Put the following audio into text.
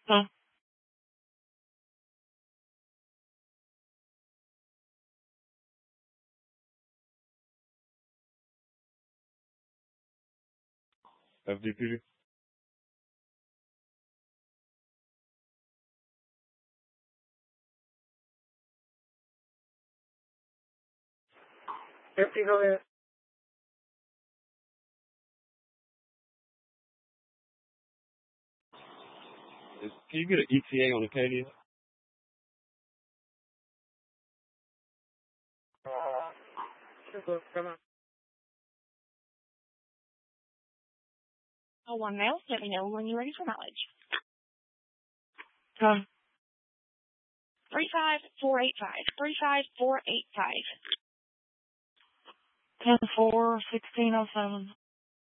Huh. FDP. FD, go ahead. Can you get an ETA on Acadia? Come on. Oh, 1 male, let me know when you're ready for mileage. 35485. 35485. 10-4, 1607.